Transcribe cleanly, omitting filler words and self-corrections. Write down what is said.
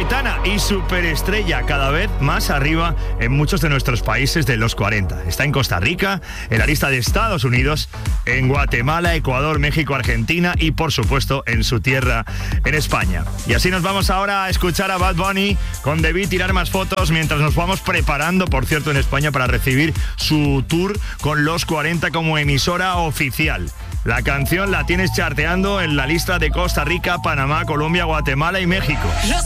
gaditana y superestrella cada vez más arriba en muchos de nuestros países de los 40. Está en Costa Rica, en la lista de Estados Unidos, en Guatemala, Ecuador, México, Argentina y por supuesto en su tierra, en España. Y así nos vamos ahora a escuchar a Bad Bunny con Debí tirar más fotos mientras nos vamos preparando, por cierto, en España para recibir su tour con los 40 como emisora oficial. La canción la tienes charteando en la lista de Costa Rica, Panamá, Colombia, Guatemala y México. Los